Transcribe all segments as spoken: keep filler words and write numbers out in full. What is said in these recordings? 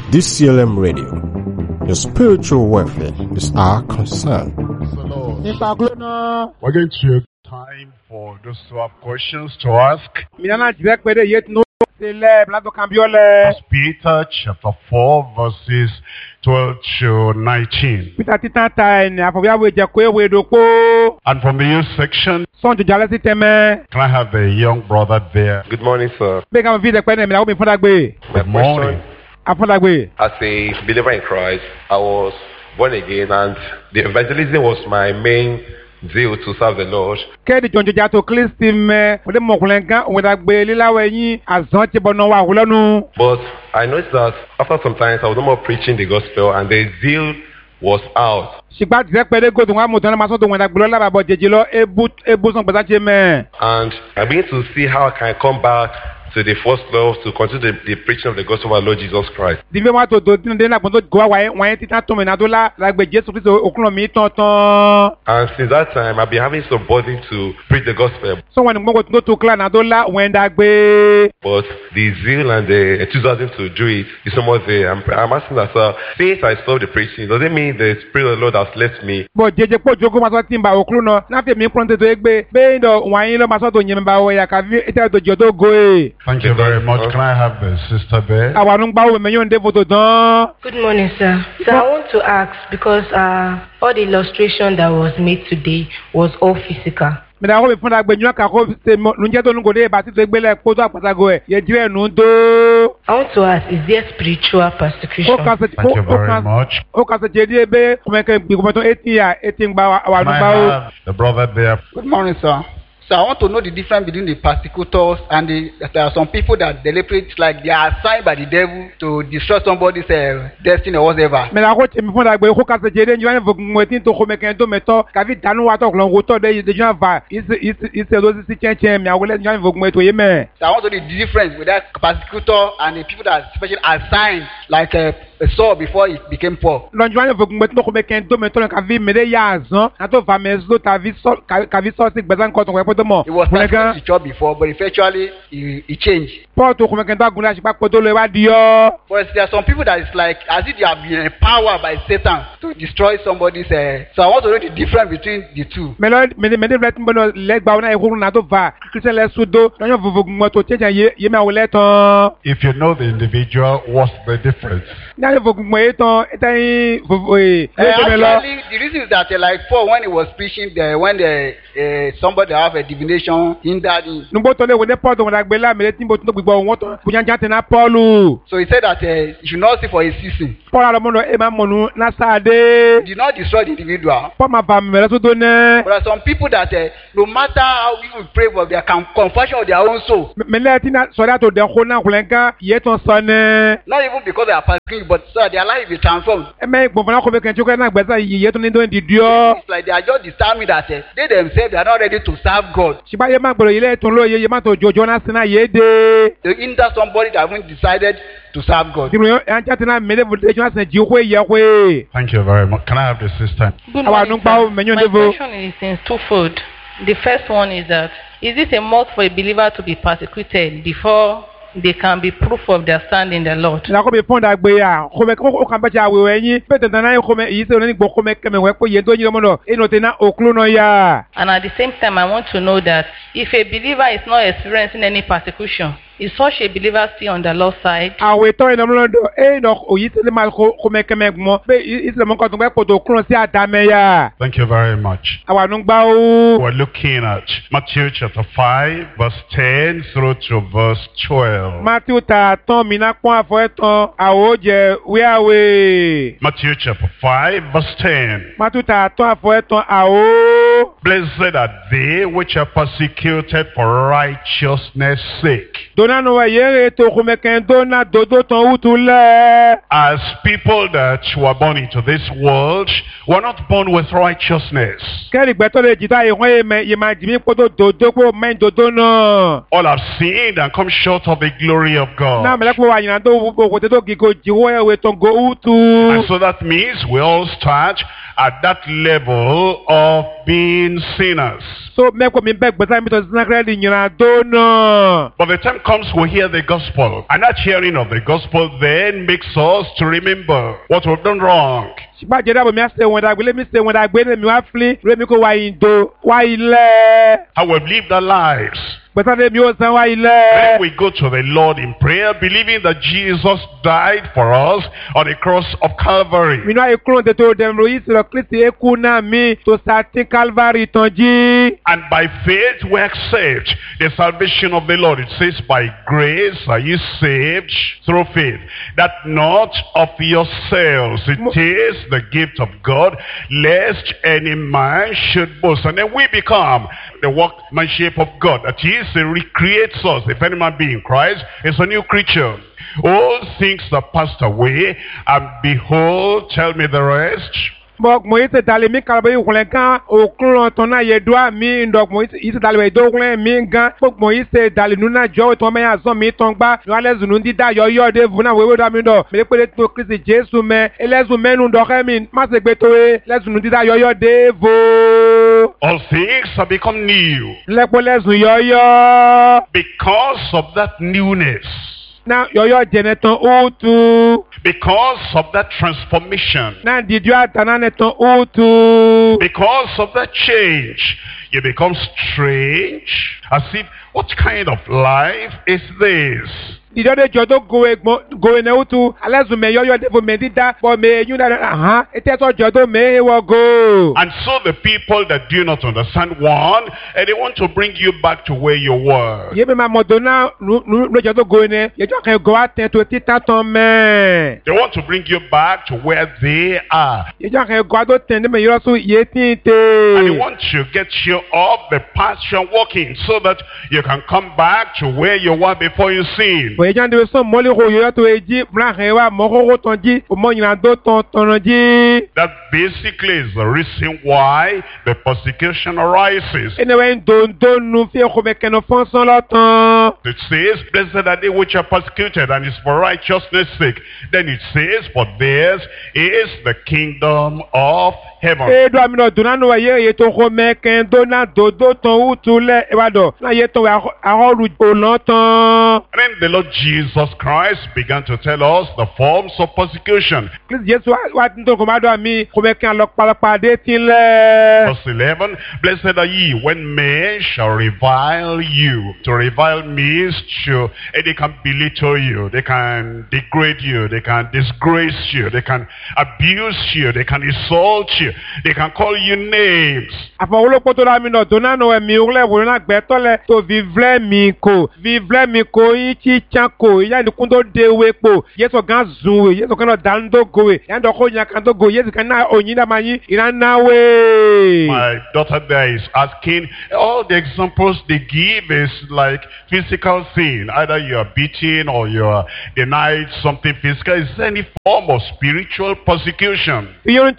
D C L M Radio. Your spiritual welfare is our concern. We're going to take time for those who have questions to ask. First Peter chapter four verses twelve to nineteen. And from the youth section, can I have the young brother there? Good morning, sir. Good morning. As a believer in Christ, I was born again, and the evangelism was my main zeal to serve the Lord. But I noticed that after some time, I was no more preaching the gospel, and the zeal was out. And I began to see how I can come back to the first love, to continue the, the preaching of the gospel of our Lord Jesus Christ. And since that time, I've been having some burden to preach the gospel. But the zeal and the enthusiasm to do it is so much there. I'm, I'm asking that, sir, since I stopped the preaching, does it mean the Spirit of the Lord has left me? Thank you very much. Can I have the sister there? Good morning, sir. So I want to ask, because uh, all the illustration that was made today was all physical. I want to ask, is there spiritual persecution? Thank you very much. Can I have the brother there? Good morning, sir. So I want to know the difference between the persecutors and the, there are some people that deliberate, like they are assigned by the devil to destroy somebody's uh, destiny or whatever. So I want to know the difference with that persecutor and the people that are especially assigned, like uh, Saul before he became Paul. It was persecutor before, but eventually he, he changed. But there are some people that is like as if they have been empowered by Satan to destroy somebody's. Uh, so I want to know the difference between the two. If you know the individual, what's the difference? Uh, actually, the reason is that uh, like Paul, when he was preaching, the, when the, uh, somebody have a divination in that. So he said that uh, you should not see for his season. Did not destroy the individual. But there are some people that uh, no matter how you pray for their conversion of their own soul. Not even because they are persecuted, but so their life is transformed. It's like they are just determined that uh, they themselves are not ready to serve God. To hinder somebody that haven't decided to serve God. Thank you very much. Can I have the sister? Good morning, sir. My question is in twofold. The first one is that, is it a must for a believer to be persecuted before they can be proof of their stand in the Lord? And at the same time, I want to know that if a believer is not experiencing any persecution, is such a believer still on the Lord's side? Thank you very much. We're looking at Matthew chapter five, verse ten through to verse twelve. Matthew chapter five, verse ten. Blessed are they which are persecuted for righteousness' sake, as people that were born into this world were not born with righteousness. All have sinned and come short of the glory of God. And so that means we all start at that level of being sinners. So meko mi beg beta mi to snakreli nyina do no. But the time comes we hear the gospel, and that hearing of the gospel then makes us to remember what we've done wrong. Ba jeda bo mi ase won da gbe mi se won da gbe mi wa fli re mi ko wa indo wa ile. How we've lived our lives. Then we go to the Lord in prayer, believing that Jesus died for us on the cross of Calvary. And by faith we accept the salvation of the Lord. It says, by grace are you saved through faith, that not of yourselves. It is the gift of God, lest any man should boast. And then we become the workmanship of God. That is, he recreates us. If any man be in Christ, is a new creature. All things are passed away, and behold, tell me the rest. Bok Moise dali mi kalbe yulen kan okulon tona yedwa mi ndok Moise ise dali we dogun mi gan bok Moise dali nuna jo to me azon mi ton gba no ale zunu ndi da yo yo de vuna we we da mi do me pe to Kristi Jesu me elezu menu ndo mi ma se gbe to e lezunu ndi da yo yo de vo. All things have become new. Lepo lezu yo yo because of that newness. Now yo geneton utu because of that transformation. Now did you ataneton utu because of that change. You become strange, as if, what kind of life is this? And so the people that do not understand one, and they want to bring you back to where you were. They want to bring you back to where they are. And they want to get you up the path you're walking so that you can come back to where you were before you sinned. That basically is the reason why the persecution arises. It says, blessed are they which are persecuted, and it's for righteousness' sake. Then it says, for theirs is the kingdom of heaven. And then the Lord Jesus Christ began to tell us the forms of persecution. Verse eleven, blessed are ye when men shall revile you. To revile means to, and they can belittle you, they can degrade you, they can disgrace you, they can abuse you, they can insult you, they can call you names. My daughter there is asking, all the examples they give is like physical thing. Either you are beaten or you are denied something physical. Is there any form of spiritual persecution?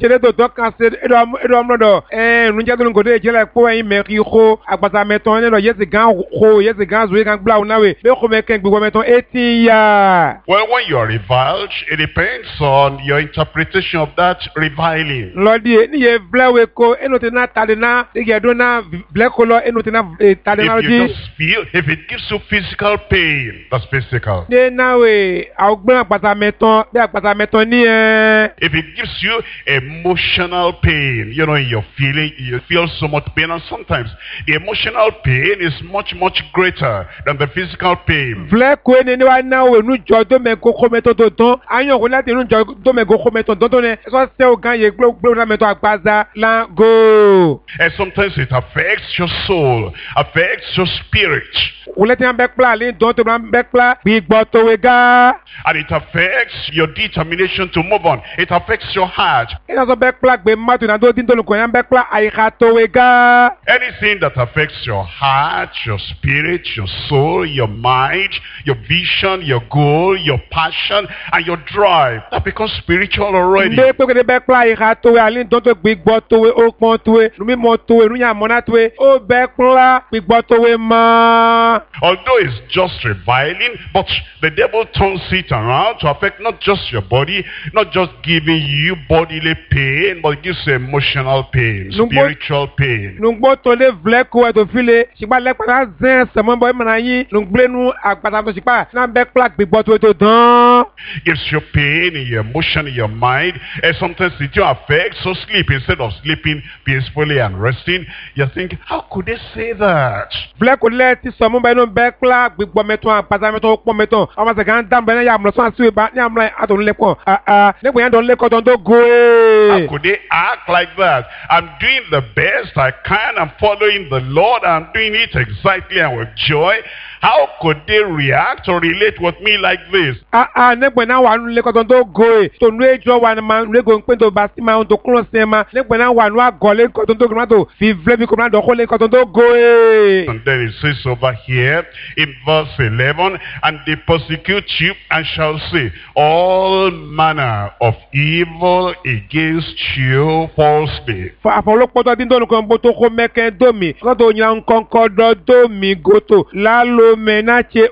Well, when you are reviled, it depends on your interpretation of that reviling. If you just feel, if it gives you physical pain, that's physical. If it gives you emotional pain, you know, you're feeling, you feel so much pain, and sometimes the emotional pain is much, much greater than the physical pain. And sometimes it affects your soul, affects your spirit. And it affects your determination to move on. It affects your heart. Anything that affects your heart, your spirit, your soul, your mind, your vision, your goal, your passion, and your drive. That becomes spiritual already. Ndé pé kò bẹ́ kpla ìhà tó wé alẹ́ tó tó gbígbọ́ tó wé ó pọ́n tó wé numi mọ́ tó wé nuya mọ́ná tó wé ó bẹ́ kpla gbígbọ́ tó wé mọ́. Although it's just reviling, but the devil turns it around to affect not just your body, not just giving you bodily pain, but it gives you emotional pain, spiritual pain. Nungbo to le vle ko e to file, sipa le pa zin semo boy manayi, nungble nu agbata to sipa, na be plak bi boto to dan. Gives you pain in your emotion, in your mind, and sometimes it you affect, so sleep instead of sleeping peacefully and resting. You think, how could they say that? Vle ko le ti somo boy no be plak bi bo meton agbata meton po meton, o ma se kan dam be na ya mlo so asu ba, ni amla aton le ko. Ah ah, ne bo yan don le ko don do go. How could they act like that? I'm doing the best I can. I'm following the Lord. I'm doing it exactly and with joy. How could they react or relate with me like this? Ah ah, negbe na wa nu le ko don do go e. To nu ejo wa na ma le go npe to ba si ma on to kuro se ma. Negbe na wa nu ago le ko don do go to fi vle bi ko na do ko le ko don do go e. And then it says over here in verse eleven, and they persecute you and shall say all manner of evil against you falsely. For apolopo to din do ko mbo to ko meken do mi. Ko to nya nkan ko do do mi goto. Lalo menache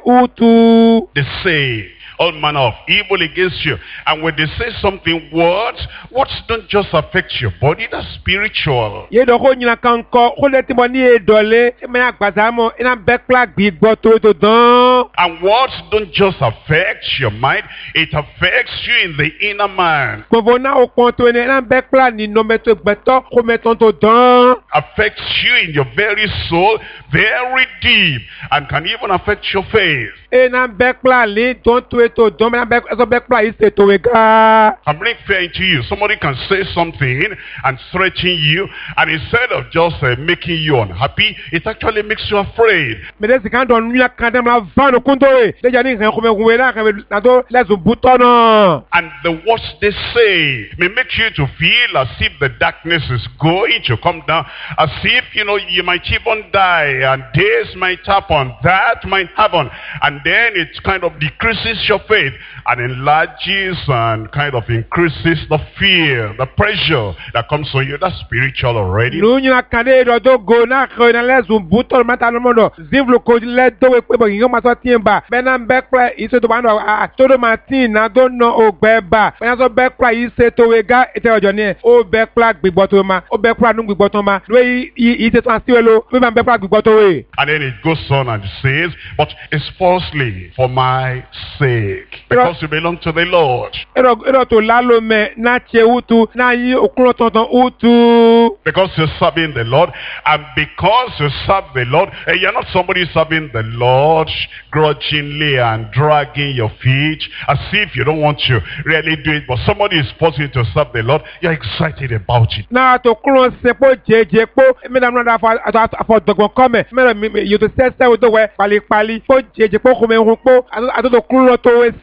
utu. They say all manner of evil against you. And when they say something, words, words don't just affect your body, that's spiritual. Ye do ko nyina kan ko ko le ti mo ni e dole, e me agbada mo, ina be plak bi gbo to to dan. And words don't just affect your mind, it affects you in the inner man. Gbogbo na o pon to ni ina be plak ni no meto gbeto ko meton to dan. Affects you in your very soul, very deep, and can even affect your faith. E na be plak li don to to don na be so be plak is to we ga. I'm bringing fear into you. Somebody can say something and threaten you, and instead of just uh, making you unhappy, it actually makes you afraid. Me de kan don nuya kan dem la van o kunto e. De ja ni nkan ko me we na kan na to let's butono. And the words they say may make you to feel as if the darkness is going to come down, as if, you know, you might even die, and this might happen, that might happen, and then it kind of decreases your faith and enlarges and kind of increases the fear, the pressure that comes on you. That's spiritual already. Nunya kane do do go na ko na lezu butol mata no modo. Zivlo ko le do we pe bo yin ma so tiemba. Benam back play iso to bando ah to do martin na do no ogbeba. Ben so back play ise to we ga ite ojo ni o back play gbigbo to ma. O back play nu gbigbo to ma. We ite to asiwelo. We man back play gbigbo to we. And then it goes on and says, but it's falsely for my sake, because you belong to the Lord. Ero ero to lalo me na che utu na yi okulo tonton utu. Because you're serving the Lord, and because you serve the Lord, and you're not somebody serving the Lord grudgingly and dragging your feet as if you don't want to really do it, but somebody is forcing you to serve the Lord, you're excited about it. Na to kulo se po jeje po me na na fa afo dogbon come me you to say say we do we pali pali po jeje po ko me hun po ato to kulo to we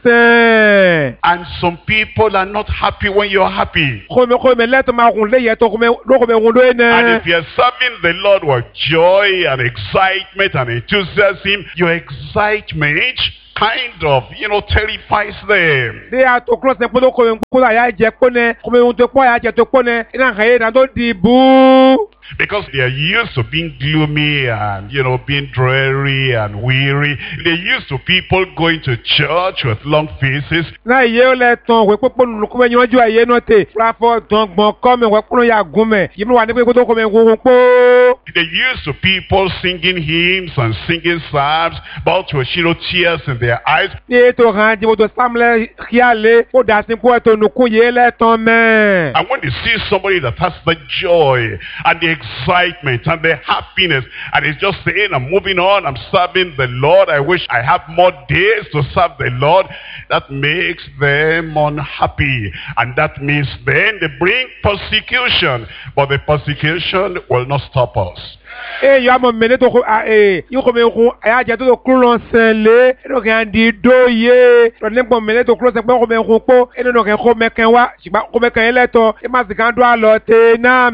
se. And some people are not happy when you're happy. Ko me ko me let ma hun le ye to ko me do ko me hun do ene. And if you're serving the Lord with joy and excitement and enthusiasm, your excitement kind of, you know, terrifies them. They are to cross the polo ko ko ya je ko ne ko me hun to po ya je to ko ne ina he na do di bu. Because they are used to being gloomy and, you know, being dreary and weary. They're used to people going to church with long faces. Na ye le ton we popo nu ko me yanju aye no te. Ra fo don gbon ko me we kuno ya gun me. Yimu wa ni pe ko to ko me gun po. They're used to people singing hymns and singing psalms, but with, you know, tears in their eyes. Ni to ran ji mo to samle khiale o da sin ko to nu ku ye le ton me. And when they see somebody that has the joy and the excitement and the happiness, and it's just saying, I'm moving on, I'm serving the Lord, I wish I have more days to serve the Lord, that makes them unhappy. And that means then they bring persecution, but the persecution will not stop us. Eh, you am a minute to eh, you come in, I had to close le, no can di do ye, to limp minute to close the bomb and hopo, and no can home make wa, she might come make a letter, it must can do a lot, na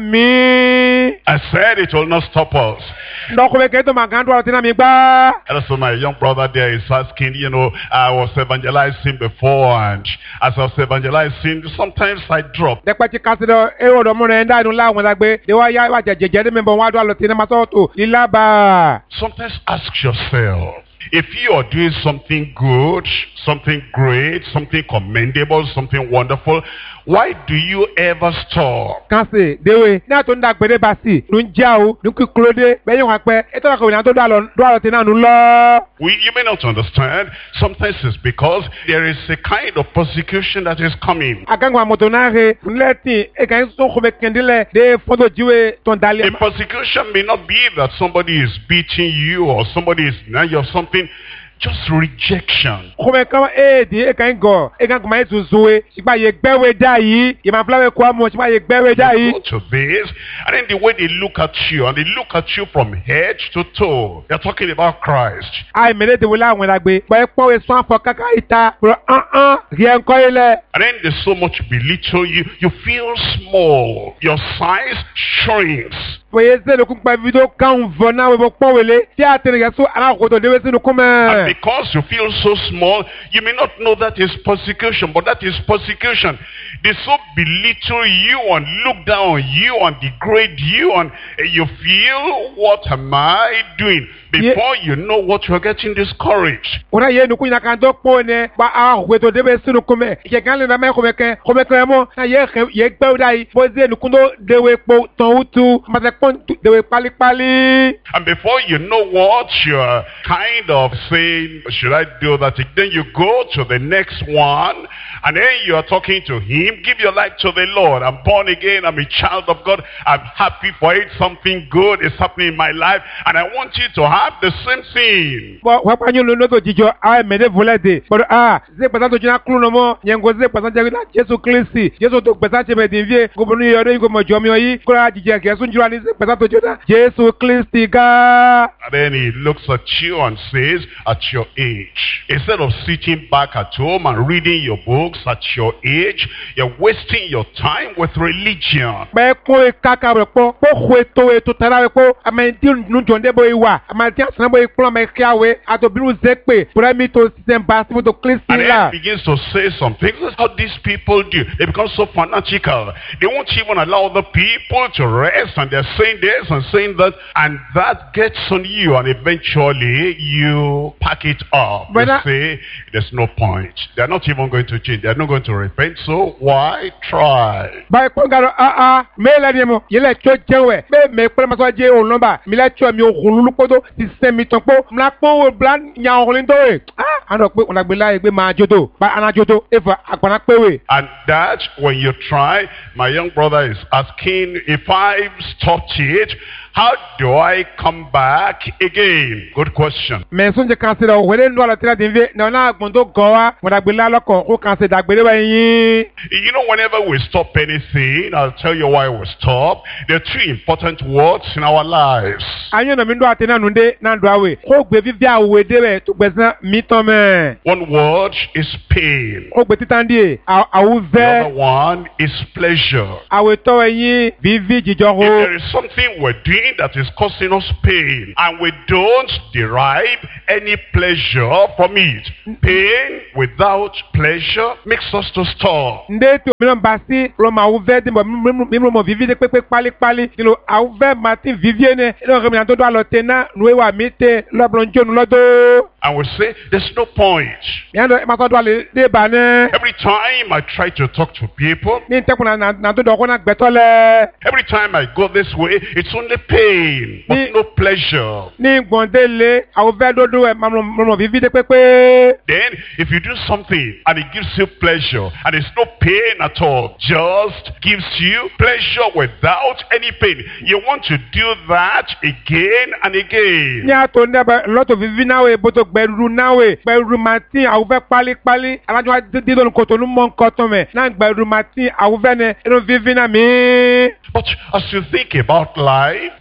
me. I said it will not stop us. No come make to my grandfather, na me ba. And so my young brother there is asking, you know, I was evangelizing before, and as I was evangelizing, sometimes I drop. The party consider a word of money and I don't lie when I be, they were ya, what a gentleman, one dollar, cinema, to Ilaba. Sometimes ask yourself, if you are doing something good, something great, something commendable, something wonderful, why do you ever stop? Kan se dewe na to nda gbede basi nu nja o nu ki klode be yon ape e to la ko na to do alo do alo tena nu lo. We, you may not understand. Sometimes it's because there is a kind of persecution that is coming. Agangwa motonare nleti e kan so ko be kendele de foto jiwe ton dali. A persecution may not be that somebody is beating you or somebody is denying you of something. Just rejection. Come come eh di e kan go e kan kuma etu zuwe sipa ye gbewe da yi ye ma flawe kwa mo sipa ye gbewe da yi. Go to this, and then the way they look at you, and they look at you from head to toe. They're talking about Christ. Ai mele de wala won lagbe bo e pon we san fo kaka ita pro an an rien ko ile. And then they so much belittle you, you feel small. Your size shrinks. Boye se lo kun pa video kan vona we bo pon wele ti atere so ara ko to de we sinu kuma. Because you feel so small, you may not know that is persecution, but that is persecution. They so belittle you and look down on you and degrade you, and you feel, what am I doing? Before you know what, you're getting discouraged. Ora ye nu kunya kan do po ne ba a we to de be sinu kuma. Je kan le na me ko me ken ko me ken mo na ye ye gbe dai bo ze nu kundo de we po ton utu ma se pon de we pali pali. And before you know what, you're kind of saying, should I do that? Then you go to the next one, and then you are talking to him. Give your life to the Lord. I'm born again. I'm a child of God. I'm happy for it. Something good is happening in my life, and I want you to have the same thing. Well, what can you know to Jijo? I made a volete. But ah, ze pasato jina kruno mo, nyengo ze pasato jina Jesu Kristi. Jesu to pasato me dinvie, gubonu yore yuko mo jomi oyi, kura jije kesu njurani ze pasato jina Jesu Kristi ga. And then he looks at you and says, at your age, instead of sitting back at home and reading your books at your age, you're wasting your time with religion. Be ko kaka repo, po hweto e to tara repo, amenti nu jonde bo iwa, amenti asana bo iklo me kiawe, ato biru zekpe, premi to system basi to Kristi And then la. he begins to say something. This is how these people do. They become so fanatical. They won't even allow other people to rest, and they're saying this and saying that, and that gets on you, and eventually you pack it up. But you I- say, there's no point. They're not even going to change. They're not going to repent, so why try? Ba ko ngaro ah ah, me la ni mo, yele cho jewe, be me ko ma so je o number, mi la cho mi o hululu kodo, system mi ton po, mla pon o blan nya o lindo e. Ah, ano pe on agbe la egbe ma jodo, ba ana jodo, e fa agbana pewe. And that, when you try, my young brother is asking, if I've stopped it, how do I come back again? Good question. Me so je kan se da o wele ndo ala tira dinve, na na agbondo gowa, mo agbe la lokon, o kan se da gbe wa yin. You know, whenever we stop anything, I'll tell you why we stop. There are three important words in our lives. Anyo na mi ndo atena nunde na ndo awe. Ko gbe vivi awe dewe to gbezan mi ton me. One word is pain. Ko gbe titandi e, The awuve, other one is pleasure. awe to yin, vivi If jijoho. there is something we're doing that is causing us pain, and we don't derive any pleasure from it, pain without pleasure makes us to stop. Nde to mi non basi, lo ma ouve de mo mi mo vivi de pepe pali pali, dilo auve mati vivie ne, lo remi na to do alotena, nou wa mite, lo blonjo nou lo do. And we say, there's no point. Yando ma to do ale de bane. Every time I try to talk to people, Ni te kuna na na to do ko na gbetole. every time I go this way, it's only pain, but Ni- no pleasure. Ni gbondele, auve do do e ma mo mo vivi de pepe. Then, if you do something and it gives you pleasure, and it's no pain at all, just gives you pleasure without any pain, you want to do that again and again. Ni ato nebe loto vivi nawe boto gberu nawe, gberu mati auve pali pali, alajo di do nkoto nu mon koto me, na gberu mati auve ne, eno vivi na mi. But as you think about life,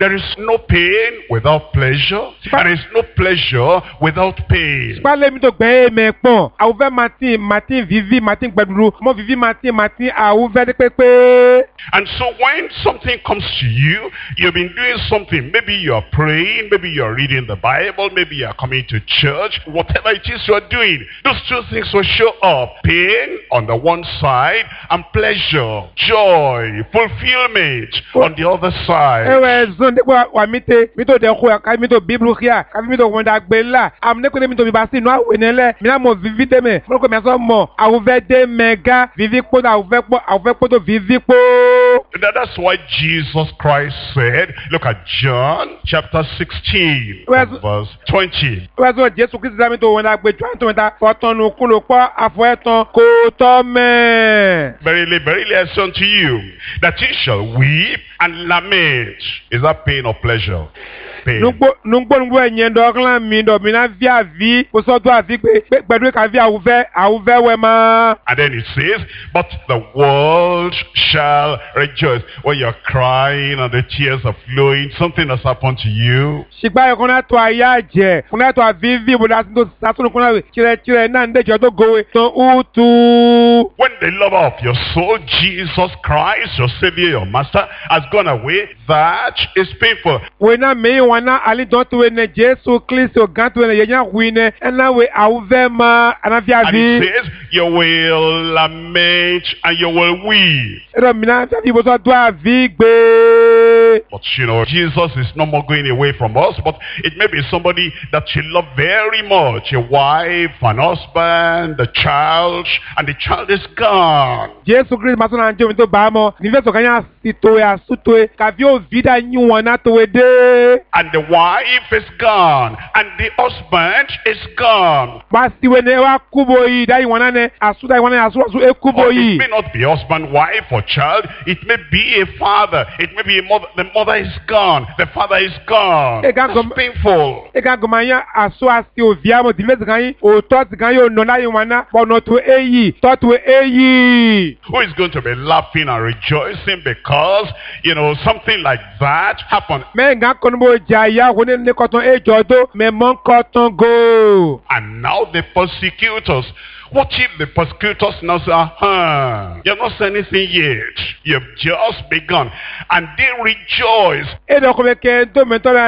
There is no pain without pleasure, and there is no pleasure without pain. Pale mi to gbe me pon. Awuve Martin, Martin vivi, Martin gbeduru. Mo vivi Martin, Martin awuve de pepe. And so when something comes to you, you've been doing something. Maybe you are praying, maybe you are reading the Bible, maybe you are coming to church. Whatever it is you are doing, those two things will show up. Pain on the one side and pleasure, joy, fulfillment on the other side. Ewe zonde kwa wa mite, mito de kwa ka mito Bible kia, ka mito wonda gbela. Am ne ko de mito bibasi no awenele. Mi na mo vivi de me. Mo ko me so mo, awuve de mega, vivi po da awuve po, awuve po to vivi po. That's why Jesus Christ said, look at John chapter sixteen, verse twenty. Wezo Jesu Christ zami to wona gbe twenty wenta fotonu kulo po afo eton ko to me. Verily, verily I say unto you, that ye shall weep and lament. Is that pain or pleasure? Pain. Nungbo nungbo nungbo enyen do klan mi do mi na via vi ko so do afi pe gbedu ka via awuve awuve we ma. And then it says, but the world shall rejoice. When you're crying and the tears are flowing, something has happened to you. Shigba yo kona to ayaje, kona to avivi bo da to satunu kona we chire chire na ndejo to gowe to utu. When the lover of your soul, Jesus Christ, your Savior, your Master, has gone away, that is painful. We na me wana ali don't we ne Jesu Christ o gantu we yenya huine ena we awuve ma anafia vi. And it says, you will lament and you will weep. Ero mina tabi bo so do avi gbe. But you know, Jesus is no more going away from us, but it may be somebody that you love very much, a wife, an husband, a child, and the child is gone. Jesu Christ maso na njo mi to ba mo, ni ve so kanya sito ya suto e ka vi o vida nyu wana to we de. And the wife is gone, and the husband is gone. Ba si we ne wa kubo yi da yi wana ne asuda yi wana asu asu e kubo Or yi. it may not be husband, wife, or child. It may be a father. It may be a mother. The mother is gone. The father is gone. It That's painful. E ka gomanya asu asi o via mo dive kan yi o to ti kan yi o no la yi wana bo no to eyi to to eyi. Who is going to be laughing and rejoicing because, you know, something like that happened? Me nga kon bo jaya ko ne ne koton e jodo me mon koton go. And now the persecutors. What if the persecutors now say, uh-huh, you've not said anything yet. You've just begun. And they rejoice. E do ko be ke do me to la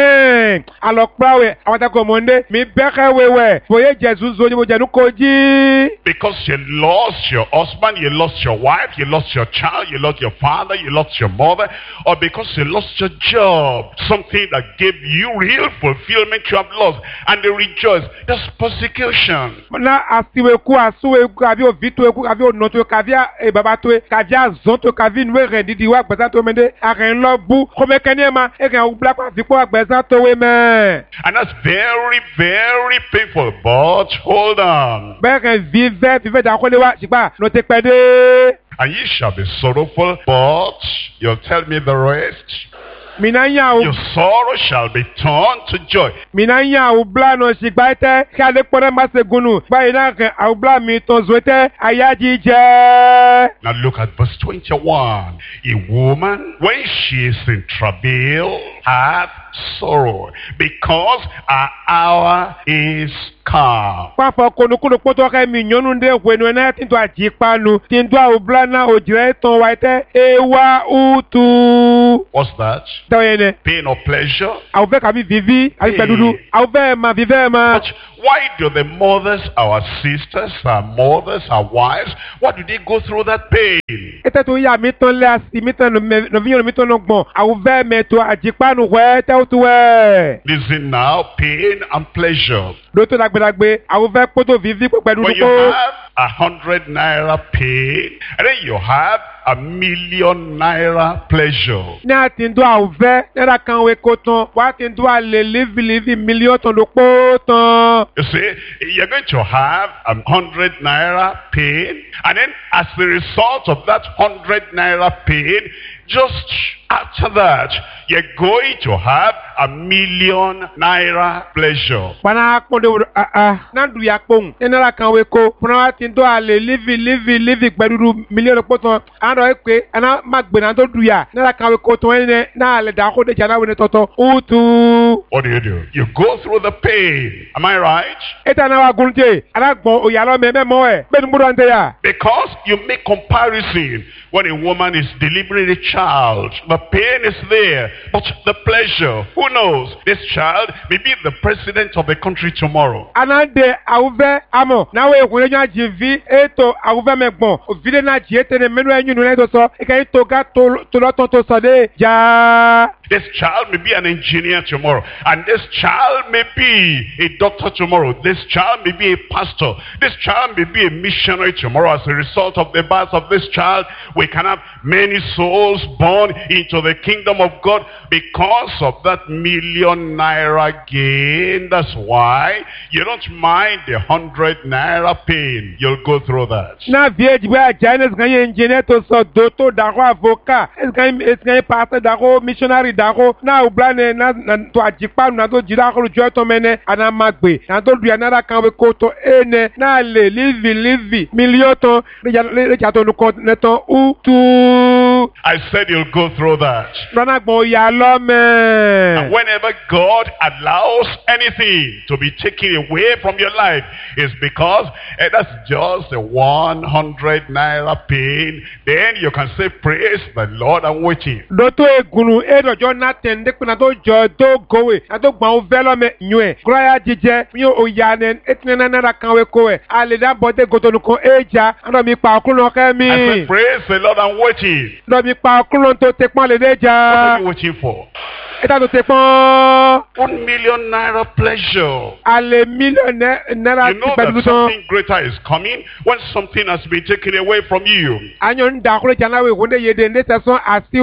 eh alo prawe awata ko monde mi beke wewe boye Jesus zo ni mo janu koji. Because you lost your husband, you lost your wife, you lost your child, you lost your father, you lost your mother, or because you lost your job, something that gave you real fulfillment you have lost, and they rejoice. That's persecution. Na asiwe ku asuwe ku abi o vitu ku abi o noto ka via e baba to ka via zonto ka vi nwe re didi wa gbesa to mende aren lo bu ko me keni ma e kan u black fi ko gbesa to we me. And that's very, very painful. But hold on. Be kan vive vive da ko le wa sipa no te pede. And ye shall be sorrowful, but you'll tell me the rest. Minanya Your sorrow shall be turned to joy. Minanya u bla no sigbaite ka le pore ma se gunu ba ina kan u bla mi ton zoete ayaji je. Now look at verse twenty-one. A woman, when she is in travail, hath sorrow, because her hour is come. Pa fo konu kunu poto ka mi nyonu de wenu na tin to aji panu tin do u bla na o jire ton waite ewa utu. What's that? Doyene Pain or pleasure? au ve ka bi vivi ai pedudu au ve ma vive ma. But why do the mothers, our sisters, our mothers, our wives, why do they go through that pain? Ete to ya mi ton le asi mi ton no vi mi ton no gbon au ve me to aji panu we te tu we. Listen now, pain and pleasure. Do to dagbe dagbe au ve poto vivi pedudu When you ko. have a hundred naira pain, and then you have a million naira pleasure. Ní àtìndú àwùfẹ́ náírà kan wé kó tán wá àtìndú àlè lévi-lévi mílíọ̀nù tán ló pọ̀ tán. You see, you're going to have a hundred naira pain, and then as a result of that hundred naira pain, just after that, you're going to have a million naira pleasure. Pana akponde wo ah ah na du ya kpon enara kan we ko funa ti do ale live live live gbedudu million poto ando e pe ana magbe na do du ya nara kan we ko to ene na ale da ko de jana we toto utu. What do you do? You go through the pain. Am I right? Eta na wa gunje ana gbon oyalo me me mo e be nburu ante ya. Because you make comparison when a woman is delivering a child. The pain is there, but the pleasure, who knows? This child may be the president of the country tomorrow. Anande auve amo na we kunle nya jivi eto auve megbon ovide na ji ete ne menu enyu nu ledo so e kan to ga to to lo to to so de ja. This child may be an engineer tomorrow, and this child may be a doctor tomorrow. This child may be a pastor. This child may be a missionary tomorrow. As a result of the birth of this child, we can have many souls born into the kingdom of God because of that million naira gain. That's why you don't mind the hundred naira pain. You'll go through that. Na vieji ba jane ganye engineer to so doctor dako avocat es ganye es ganye pastor dako missionary dako na ublane na to ajipa na to jira ko jo to mene ana magbe na to du anara kan we ko to ene na le live live million to le ja to nu ko neto u tu. I said you'll go through that. Rana gbo ya lo me. And whenever God allows anything to be taken away from your life, it's because eh, that's just a one hundred naira pain. Then you can say, praise the Lord, I'm waiting. Doto egunu edo jo na tende kuna to jo do gowe na to gba o velo me nyue graya jije mi o yane etnena na kan we ko e ale da bode gotonu ko eja ando mi pa okun lo ke mi. I said, praise the Lord, I'm waiting. Do mi pa okun lo to te pon le deja. What are you waiting for? Eta to te pon One million naira pleasure. ale million naira You know that something greater is coming when something has been taken away from you. anyo nda ko jana we wonde yede ne seson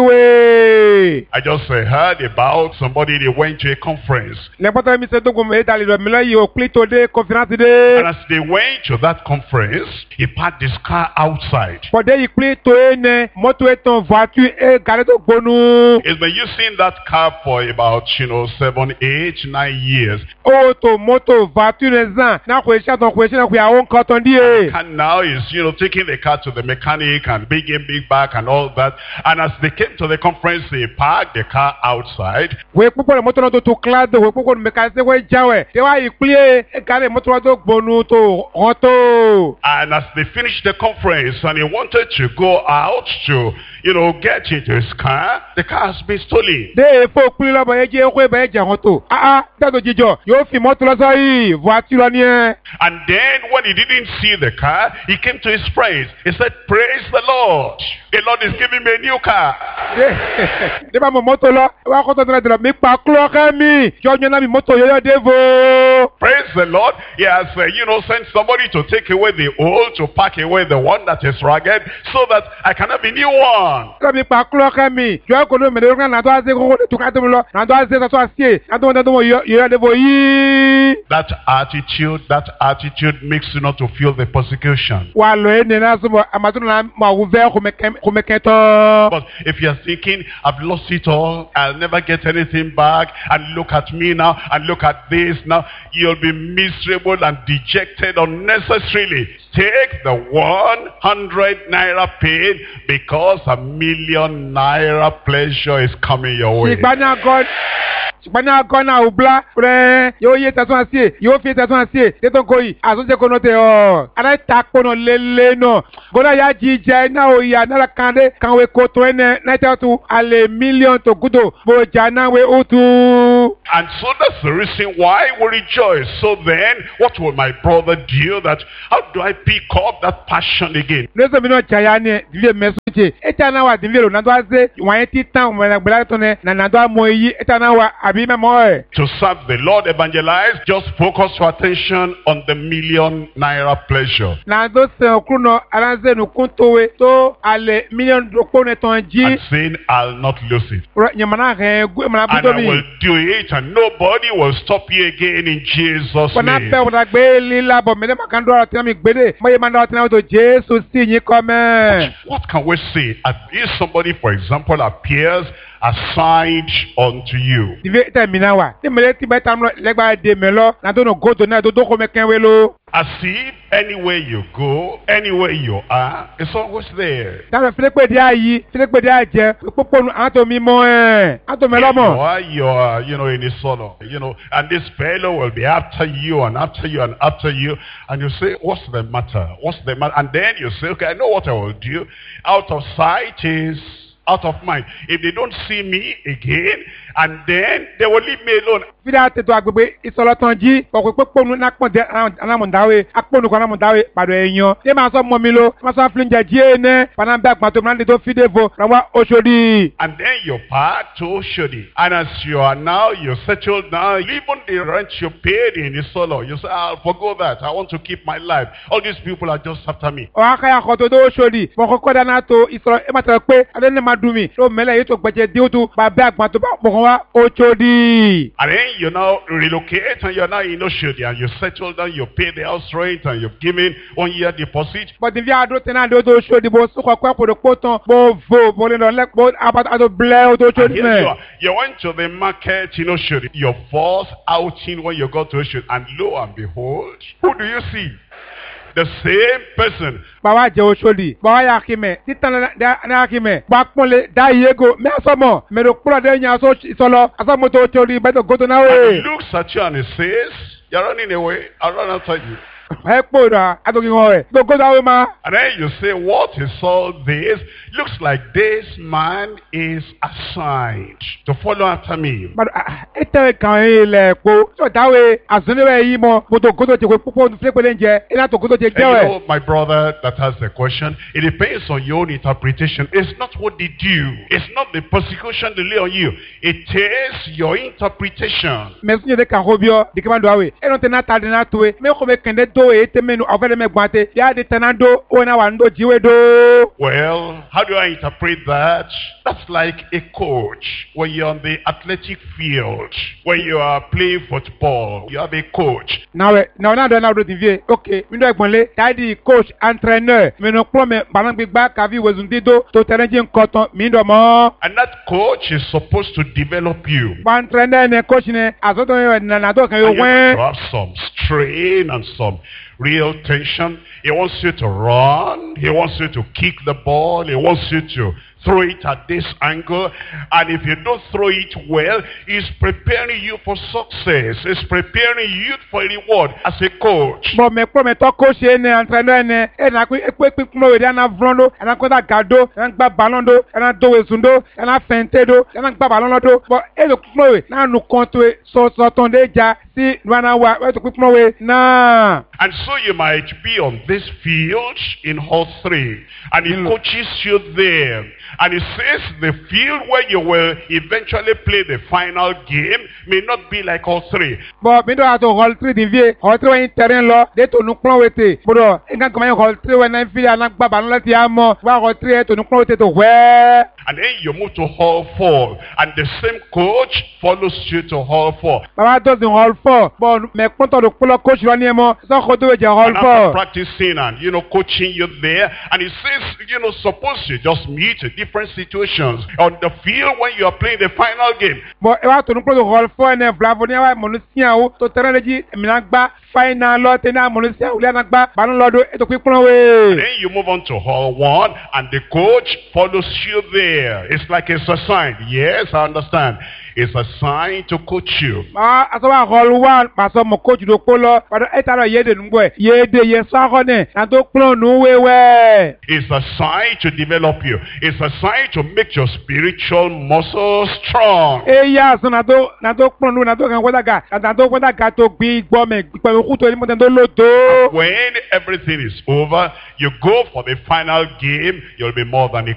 asiwe. I just uh, heard about somebody, they went to a conference. Le poto mi se to go me dali do mi lo yi o clito de conference de. And as they went to that conference, he parked his car outside. Pode yi clito ene moto eton voiture e gare to gbonu. He's been using that car for about, you know, seven, eight, nine years. Auto moto voiture zan na ko ise ton ko ise na ko ya won kan ton di e. And now he's, you know, taking the car to the mechanic and big in, big back and all that. And as they came to the conference, they parked the car outside. We pupo le moto no to to clad we pupo me ka se we jawe. Te wa yi plie e gare moto to gbonu to auto. And as they finished the conference and he wanted to go out to, you know, get into his car, the car has been stolen. De fo pli lo bo ye je ko be je auto. Ah ah, ta to jijo. Yo fi moto lo so yi voiture ni e. And then when he didn't see the car, he came to his friends. He said, praise the Lord. The Lord is giving me a new car. De de ba mo moto lo wa ko to tra tra mi pa klo ka mi. Jo nyo na mi moto yo yo devo. Praise the Lord. He has, uh, you know, sent somebody to take away the old, to pack away the one that is ragged, so that I can have a new one. Ko mi pa klo ka mi. Jo ko do me de na to ase ko to ka to lo. Na to ase to asie. Na to na to yo yo devo yi. That attitude, that attitude makes you not to feel the persecution. Wa lo ene na so mo amatu na ma wo ve ko me ko me keto. But if you're thinking, I've lost it all, I'll never get anything back, and look at me now, and look at this now, you'll be miserable and dejected unnecessarily. Take the one hundred naira pain because a million naira pleasure is coming your way. Sigbana God. Sigbana God na ubla pre yo ye ta so asie, yo fi ta so asie, te ton ko yi, aso je ko no te o. Ara ta ko no lele no. Goda ya jije na o ya na kande kan we ko to ene na ta tu ale million to gudo bo jana we otu. And so that's the reason why we rejoice. So then, what will my brother do? That how do I pick up that passion again? Leso mi no chaya ni vie mesuche. Eta na wa divelo na do aze wan ti tan mo na gbela to ne na na do amoyi eta na wa abi me mo e. To serve the Lord, evangelize, just focus your attention on the million naira pleasure. Na do se okuno aranze nu kuntowe to ale million dokpo ne ton ji. And saying, I'll not lose it. Nyamana he gu mana And buto I mi. will do it, and nobody will stop you again in Jesus' Kona name. pe wona gbe lila bo mele makando ara tena mi gbede. Mo ye manda tena to Jesus si yin come. What can we say? If somebody, for example, appears assigned unto you. Divi termina wa. Ni mele ti beta mlo legba de melo na do no go to na do do ko me kenwe lo. As if anywhere you go, anywhere you are, it's always there. That Philip dia yi, Philip dia je, poponu ato mi mo eh. Ato melo mo. You are, you are, you know, in his solo, you know, and this fellow will be after you and after you and after you, and you say, what's the matter? What's the matter? And then you say, okay, I know what I will do. Out of sight is out of mind. If they don't see me again, and then they will leave me alone. Vida te to agbegbe isolo tanji, ko pe ponu na pon de anamundawe, akponu ko anamundawe pado eyan. E ma so mo mi lo, ma so flinja ji ene, pana be agban to mande to fidevo, rawa Oshodi. And then you part to Oshodi. And as you are now, you're settled now, even the rent you paid in the solo, you say, I'll forgo that. I want to keep my life. All these people are just after me. O akaya ko to do Oshodi, mo ko ko da na to isolo e ma te pe, ade ne madumi, lo mele yi to gbeje di o to ba be agban to ba mo wa Oshodi. And then you now relocate and you're now in Oshodi and you settle down, you pay the house rent and you've given one year deposit. But if you are doing that, do Oshodi, bo so kwa kwa do poto, bo vo, bo le no lek, bo about ado ble do Oshodi me. You, are. You went to the market in Oshodi, your first outing when you got to Oshodi, and lo and behold, who do you see? The same person. Bawa je Oshodi, bawa ya kime, titan na kime, ba ponle da yego, me asomo, me do kula de nya so isolo, asomo to Oshodi, beto go to na we. And he looks at you and he says, you're running away, I'll run after you. And then you say, what is all this? Looks like this man is assigned to follow after me. But ete kan ile ko so dawe asunwe yi mo boto goto je ko pupo flepo lenje ina to goto je jewe. You know, my brother that has the question, it depends on your own interpretation. It's not what they do. It's not the persecution they lay on you. It is your interpretation. Mesunye de kan hobio de kan do awe. E no te na ta de na towe. Me ko be kende do e te menu avele me gbante. Ya de tenando ona wa ndo jiwe do. Well, how do I interpret that? That's like a coach. When you're on the athletic field, when you are playing football, you have a coach. Now, now, now, now, now, okay. We know exactly. Daddy, coach, entraîneur. Mais non, pour me, balang big back, kavi wezundido, to terrain cotton, mindo mo. And that coach is supposed to develop you. Ba entraîneur ne coach ne, azoto ne na na do kan yo wen. You have some strain and some real tension. He wants you to run. He wants you to kick the ball. He wants you to throw it at this angle. And if you don't throw it well, he's preparing you for success. He's preparing you for a reward as a coach. But me pro me to coach ne entraîneur ne e na ku e pe mo we na vrondo e na ko da gado e na gba ballon do e na do wezundo e na fente do e na gba ballon do but e lo mo we na nu konto so so ton de ja si wana wa we to mo we na. And so you might be on this field in hall three, and he mm. coaches you there. And he says the field where you will eventually play the final game may not be like hall three. But me do have to hall three di vie, hall three when terrain lo, de to nu plan wete. But enga kama hall three when na feel na gba ba lati amo, wa hall three to nu plan wete to where. And then you move to hall four, and the same coach follows you to hall four. Baba does in hall four, but me ponto do pull coach run emo, so go do je hall four. Practicing and you know coaching you there, and he says, you know, suppose you just meet different situations on the field when you are playing the final game. But e wa to nu pull hall four na bravo ni wa monusia o to tereleji mi na gba final lot na monusia o le na gba banu lodo e to pipon we. Then you move on to hall one, and the coach follows you there. It's like it's assigned. Yes, I understand. It's assigned to coach you. Ah, asawa hall one, paso mo coach do polo, but etaro yede ngwe. Yede ye sakone, na do plan nu wewe. It's assigned to develop you. It's assigned to make your spiritual muscles strong. Eh ya, so na do na do plan nu na do kan kwada ga, na do kwada ga to gbi gbo me, gbo me kuto ni mo do lodo. When everything is over, you go for the final game, you'll be more than a